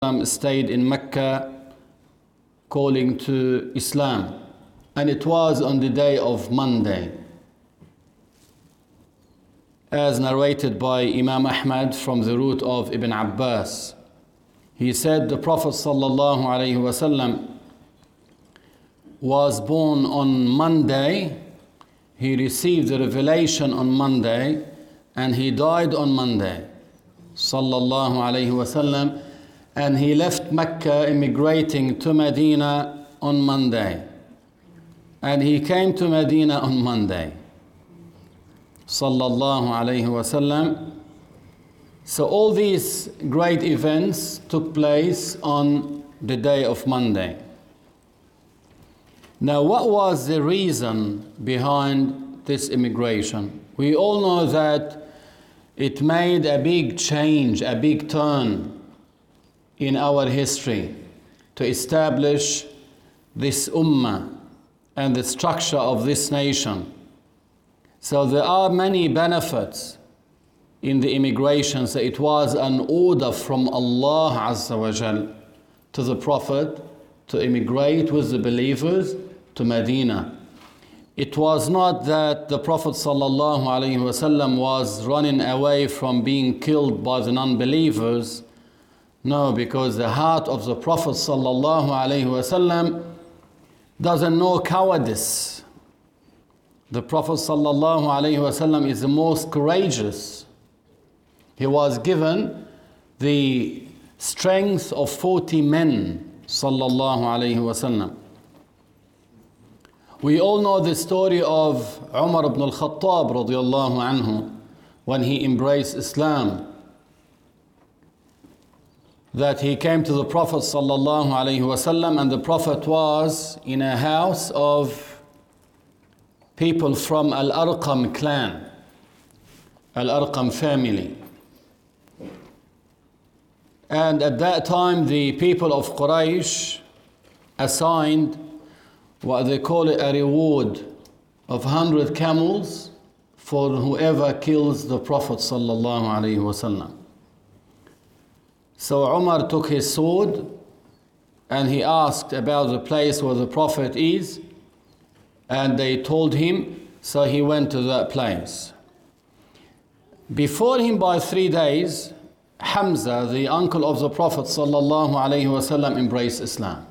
stayed in Mecca calling to Islam, and it was on the day of Monday, as narrated by Imam Ahmad from the route of Ibn Abbas. He said the Prophet ﷺ was born on Monday, he received the revelation on Monday, and he died on Monday sallallahu alayhi wasallam, and he left Mecca immigrating to Medina on Monday, and he came to Medina on Monday sallallahu alayhi wasallam. So all these great events took place on the day of Monday. Now, what was the reason behind this immigration? We all know that it made a big change, a big turn in our history to establish this ummah and the structure of this nation. So there are many benefits in the immigration. So it was an order from Allah Azza wa Jal to the Prophet to immigrate with the believers to Medina. It was not that the Prophet sallallahu alaihi wasallam was running away from being killed by the non-believers. No, because the heart of the Prophet sallallahu alaihi wasallam doesn't know cowardice. The Prophet sallallahu alaihi wasallam is the most courageous. He was given the strength of 40 men sallallahu alaihi wasallam. We all know the story of Umar ibn al-Khattab radiyallahu anhu when he embraced Islam, that he came to the Prophet sallallahu alaihi wasallam, and the Prophet was in a house of people from Al-Arqam clan, Al-Arqam family. And at that time the people of Quraysh assigned what they call a reward of 100 camels for whoever kills the Prophet sallallahu alaihi wasallam. So Umar took his sword and he asked about the place where the Prophet is, and they told him, so he went to that place. Before him by 3 days, Hamza, the uncle of the Prophet sallallahu alaihi wasallam, embraced Islam.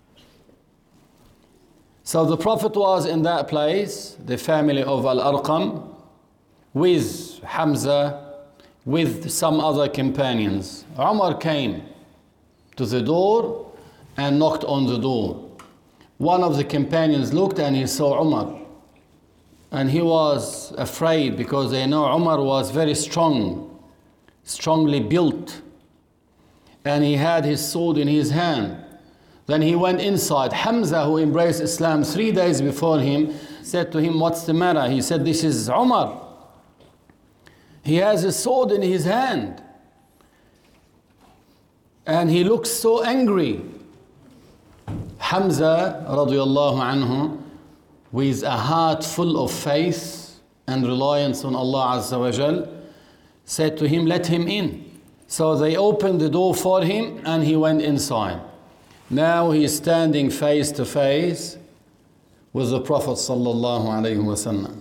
So the Prophet was in that place, the family of Al-Arqam, with Hamza, with some other companions. Umar came to the door and knocked on the door. One of the companions looked and he saw Umar. And he was afraid because they know Umar was very strong, strongly built. And he had his sword in his hand. Then he went inside. Hamza, who embraced Islam 3 days before him, said to him, "What's the matter?" He said, "This is Umar. He has a sword in his hand. And he looks so angry." Hamza, radiyallahu anhu, with a heart full of faith and reliance on Allah Azza wa Jal, said to him, "Let him in." So they opened the door for him and he went inside. Now he is standing face to face with the Prophet sallallahu alaihi wasallam.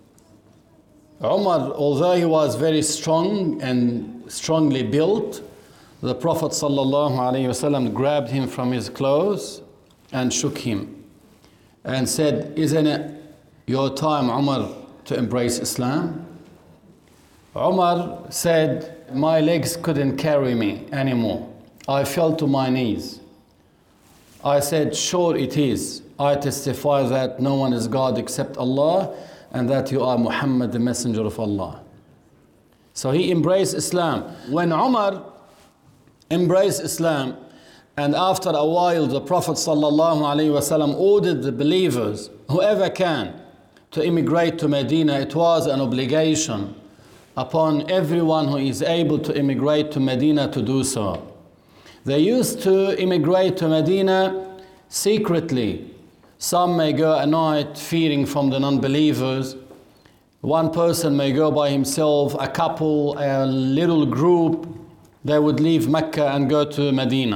Umar, although he was very strong and strongly built, the Prophet sallallahu alaihi wasallam grabbed him from his clothes and shook him and said, "Isn't it your time, Umar, to embrace Islam?" Umar said, "My legs couldn't carry me anymore. I fell to my knees. I said, sure it is. I testify that no one is God except Allah, and that you are Muhammad, the messenger of Allah." So he embraced Islam. When Umar embraced Islam, and after a while the Prophet sallallahu alaihi wasallam ordered the believers, whoever can, to immigrate to Medina, it was an obligation upon everyone who is able to immigrate to Medina to do so. They used to immigrate to Medina secretly. Some may go at night fearing from the non-believers. One person may go by himself, a couple, a little group. They would leave Mecca and go to Medina.